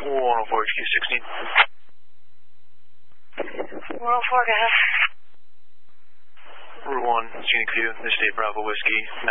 104 HQ 104, go ahead. Route 1, Scenic View, Interstate Bravo Whiskey.